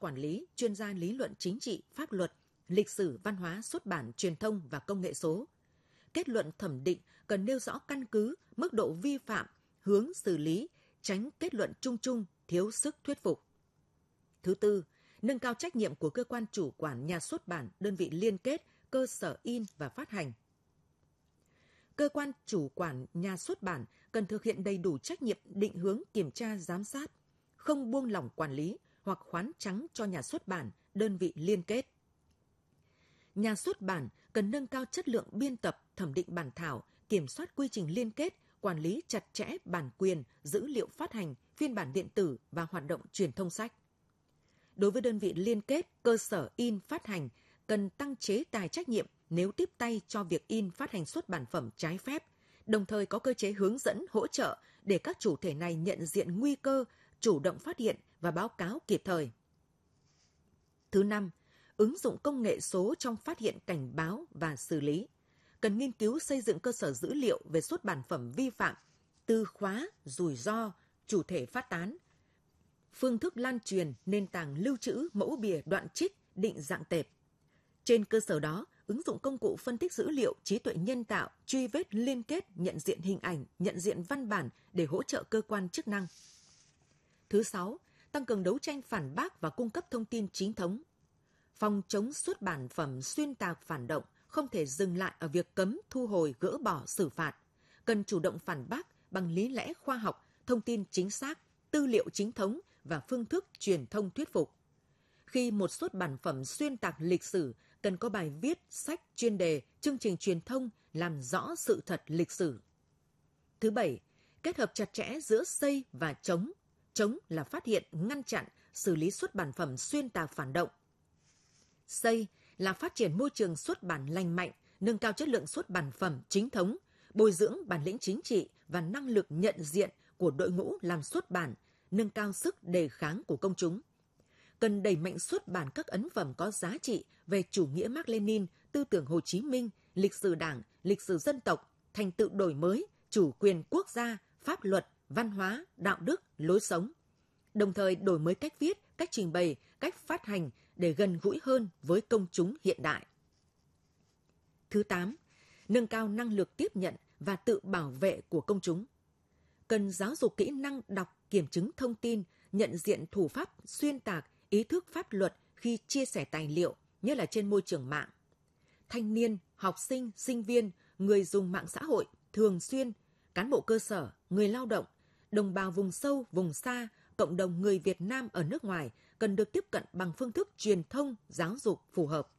quản lý, chuyên gia lý luận chính trị, pháp luật, lịch sử, văn hóa, xuất bản, truyền thông và công nghệ số. Kết luận thẩm định cần nêu rõ căn cứ, mức độ vi phạm, hướng xử lý, tránh kết luận chung chung, thiếu sức thuyết phục. Thứ tư, nâng cao trách nhiệm của cơ quan chủ quản nhà xuất bản, đơn vị liên kết, cơ sở in và phát hành. Cơ quan chủ quản nhà xuất bản cần thực hiện đầy đủ trách nhiệm định hướng, kiểm tra, giám sát, không buông lỏng quản lý hoặc khoán trắng cho nhà xuất bản, đơn vị liên kết. Nhà xuất bản cần nâng cao chất lượng biên tập, thẩm định bản thảo, kiểm soát quy trình liên kết, quản lý chặt chẽ bản quyền, dữ liệu phát hành, phiên bản điện tử và hoạt động truyền thông sách. Đối với đơn vị liên kết, cơ sở in phát hành cần tăng chế tài trách nhiệm nếu tiếp tay cho việc in phát hành xuất bản phẩm trái phép, đồng thời có cơ chế hướng dẫn hỗ trợ để các chủ thể này nhận diện nguy cơ, chủ động phát hiện và báo cáo kịp thời. Thứ năm, ứng dụng công nghệ số trong phát hiện, cảnh báo và xử lý. Cần nghiên cứu xây dựng cơ sở dữ liệu về xuất bản phẩm vi phạm, từ khóa, rủi ro, chủ thể phát tán, phương thức lan truyền, nền tảng lưu trữ, mẫu bìa, đoạn trích, định dạng tệp. Trên cơ sở đó, ứng dụng công cụ phân tích dữ liệu, trí tuệ nhân tạo, truy vết liên kết, nhận diện hình ảnh, nhận diện văn bản để hỗ trợ cơ quan chức năng. Thứ sáu, tăng cường đấu tranh phản bác và cung cấp thông tin chính thống. Phòng chống xuất bản phẩm xuyên tạc, phản động không thể dừng lại ở việc cấm, thu hồi, gỡ bỏ, xử phạt. Cần chủ động phản bác bằng lý lẽ khoa học, thông tin chính xác, tư liệu chính thống và phương thức truyền thông thuyết phục. Khi một xuất bản phẩm xuyên tạc lịch sử, cần có bài viết, sách, chuyên đề, chương trình truyền thông làm rõ sự thật lịch sử. Thứ bảy, kết hợp chặt chẽ giữa xây và chống. Chống là phát hiện, ngăn chặn, xử lý xuất bản phẩm xuyên tạc, phản động. Xây là phát triển môi trường xuất bản lành mạnh, nâng cao chất lượng xuất bản phẩm chính thống, bồi dưỡng bản lĩnh chính trị và năng lực nhận diện của đội ngũ làm xuất bản, nâng cao sức đề kháng của công chúng. Cần đẩy mạnh xuất bản các ấn phẩm có giá trị về chủ nghĩa Mác Lênin, tư tưởng Hồ Chí Minh, lịch sử Đảng, lịch sử dân tộc, thành tựu đổi mới, chủ quyền quốc gia, pháp luật, văn hóa, đạo đức, lối sống. Đồng thời đổi mới cách viết, cách trình bày, cách phát hành để gần gũi hơn với công chúng hiện đại. Thứ 8, nâng cao năng lực tiếp nhận và tự bảo vệ của công chúng. Cần giáo dục kỹ năng đọc, kiểm chứng thông tin, nhận diện thủ pháp xuyên tạc, ý thức pháp luật khi chia sẻ tài liệu, nhất là trên môi trường mạng. Thanh niên, học sinh, sinh viên, người dùng mạng xã hội thường xuyên, cán bộ cơ sở, người lao động, đồng bào vùng sâu, vùng xa, cộng đồng người Việt Nam ở nước ngoài cần được tiếp cận bằng phương thức truyền thông, giáo dục phù hợp.